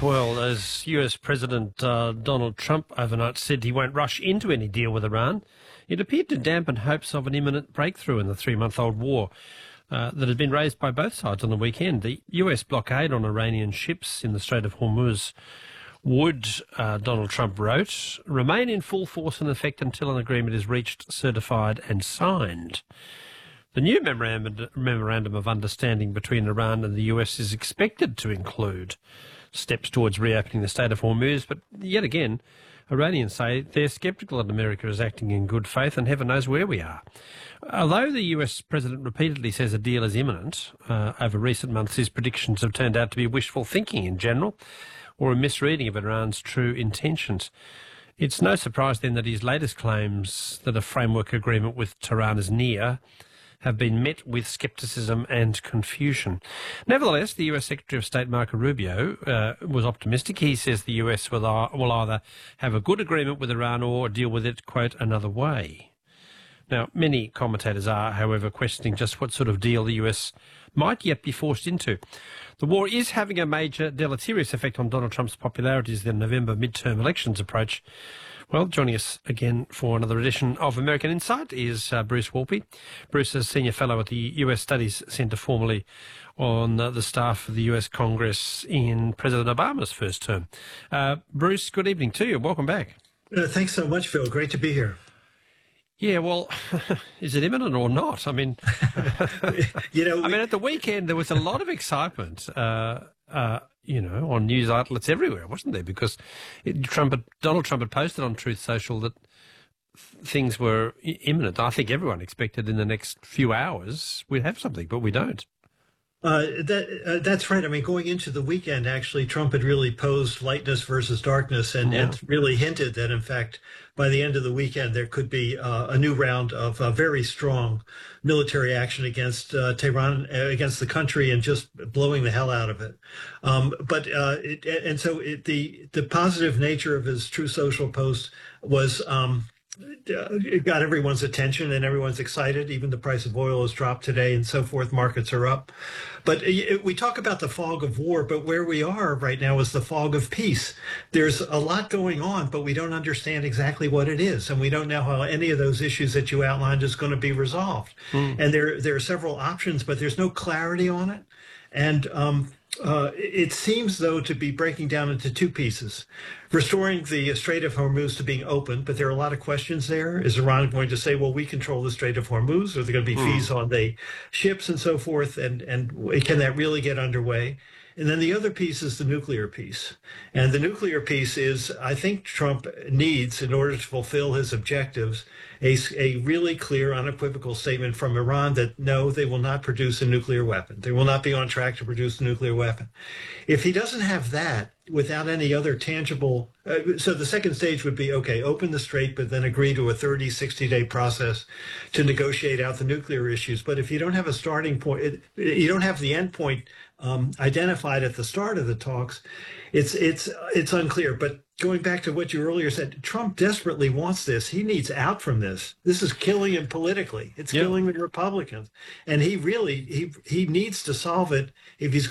Well, as US President Donald Trump overnight said he won't rush into any deal with Iran, it appeared to dampen hopes of an imminent breakthrough in the three-month-old war that had been raised by both sides on the weekend. The US blockade on Iranian ships in the Strait of Hormuz would, Donald Trump wrote, remain in full force and effect until an agreement is reached, certified and signed. The new memorandum of understanding between Iran and the US is expected to include steps towards reopening the Strait of Hormuz, but yet again, Iranians say they're sceptical that America is acting in good faith, and heaven knows where we are. Although the US president repeatedly says a deal is imminent, over recent months his predictions have turned out to be wishful thinking in general, or a misreading of Iran's true intentions. It's no surprise then that his latest claims that a framework agreement with Tehran is near have been met with scepticism and confusion. Nevertheless, the US Secretary of State Marco Rubio was optimistic. He says the US will either have a good agreement with Iran or deal with it, quote, another way. Now, many commentators are, however, questioning just what sort of deal the US might yet be forced into. The war is having a major deleterious effect on Donald Trump's popularity as the November midterm elections approach. Well, joining us again for another edition of American Insight is Bruce Wolpe. Bruce is Senior Fellow at the US Studies Centre, formerly on the staff of the US Congress in President Obama's first term. Bruce, good evening to you. Welcome back. Thanks so much, Phil. Great to be here. Yeah, well, is it imminent or not? I mean, at the weekend there was a lot of excitement, on news outlets everywhere, wasn't there? Because Donald Trump had posted on Truth Social that things were imminent. I think everyone expected in the next few hours we'd have something, but we don't. That's right. I mean, going into the weekend, actually, Trump had really posed lightness versus darkness and really hinted that, in fact, by the end of the weekend, there could be a new round of very strong military action against Tehran, against the country, and just blowing the hell out of it. The positive nature of his Truth Social post was it got everyone's attention and everyone's excited. Even the price of oil has dropped today and so forth. Markets are up. But we talk about the fog of war, but where we are right now is the fog of peace. There's a lot going on, but we don't understand exactly what it is. And we don't know how any of those issues that you outlined is going to be resolved. And there are several options, but there's no clarity on it. And it seems, though, to be breaking down into two pieces. Restoring the Strait of Hormuz to being open, but there are a lot of questions there. Is Iran going to say, well, we control the Strait of Hormuz? Are there going to be fees on the ships and so forth? And can that really get underway? And then the other piece is the nuclear piece. And the nuclear piece is, I think Trump needs, in order to fulfill his objectives, a really clear, unequivocal statement from Iran that, no, they will not produce a nuclear weapon. They will not be on track to produce a nuclear weapon. If he doesn't have that, without any other tangible, so the second stage would be, okay, open the strait, but then agree to a 30, 60-day process to negotiate out the nuclear issues. But if you don't have a starting point, you don't have the end point identified at the start of the talks, it's unclear. But going back to what you earlier said, Trump desperately wants this. He needs out from this. This is killing him politically. It's killing the Republicans. And he really, he needs to solve it if he's